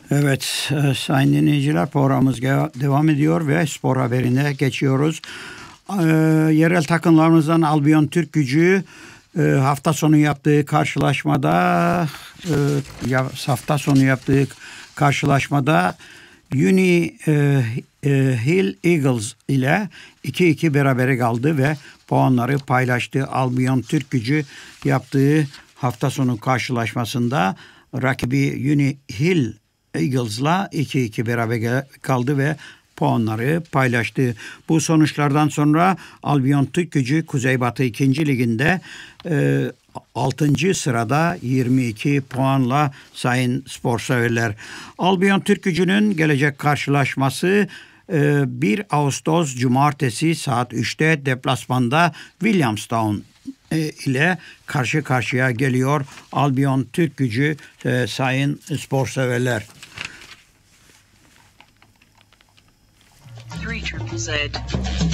Evet, sayın dinleyiciler, programımız devam ediyor ve spor haberine geçiyoruz. Yerel takımlarımızdan Albion Türkgücü hafta sonu yaptığı karşılaşmada Uni Hill Eagles ile 2-2 berabere kaldı ve puanları paylaştı. Albion Türkgücü yaptığı hafta sonu karşılaşmasında rakibi Uni Hill Eagles'la 2-2 beraber kaldı ve puanları paylaştı. Bu sonuçlardan sonra Albion Türkgücü Kuzeybatı 2. Liginde 6. sırada 22 puanla sayın spor severler. Albion Türkgücü'nün gelecek karşılaşması 1 Ağustos Cumartesi saat 3'te deplasmanda Williamstown ile karşı karşıya geliyor. Albion Türkgücü sayın spor severler. 3 Z